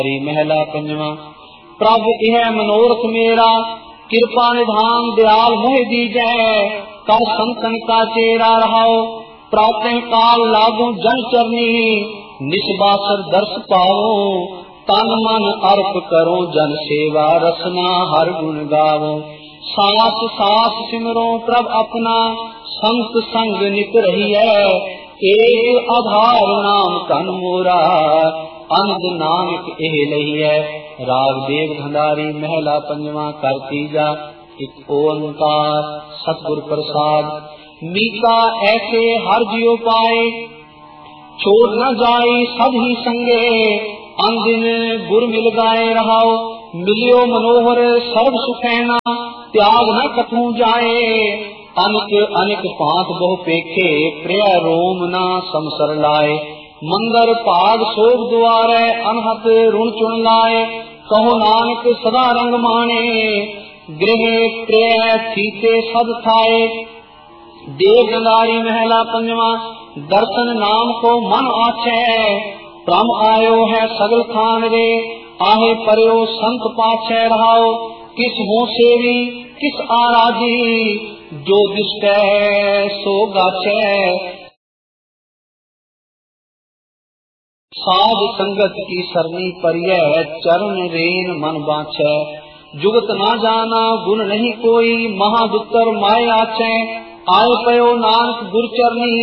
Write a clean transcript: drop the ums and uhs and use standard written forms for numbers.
महला पंजवा। प्रभ यह मनोरथ मेरा, कृपा निधान दयाल मोह दीजै। कर संतन का चेरा रहाओ, प्रातः काल लागो जन चरनी। निस्बासर दर्श पाओ, तन मन अर्प करो जन सेवा। रसना हर गुण गावो, सास सास सिमरो प्रभ अपना। संत संग नित रही है, एक आधार नाम तन मोरा। अंध नानक एह लही है। राग देव भंडारी महला पंजवा कर तीजा। एक ओंकार सतगुर प्रसाद। मीका ऐसे हर जियो पाए, छोड़ न जाए सब ही संगे। अंदिन गुर मिल गाए रहाओ, मिलियो मनोहर सर्व सुखैना। त्याग न कठू जाए, अनिक अनिक पांत बहु पेखे। प्रिय रोम ना समसर लाए, मंगर भाग सोग द्वारे। अनहत ऋण चुन लाए, कहो नानक सदा रंग माने। गृह प्रिय थीते सद थाए। देव गंगारी महला पंजवा। दर्शन नाम को मन आछे, प्रम आयो है सगल खान रे। आहे पर्यो संत पाछे रहाओ, किस हो सेवी किस आराजी। जो दुष्ट सो गाछे, साध संगत की सरनी परिय। चरण रेन मन बाछै, जुगत ना जाना गुण नहीं कोई। महादुत्तर माय आछे, आय पयो नानक गुर चरनी।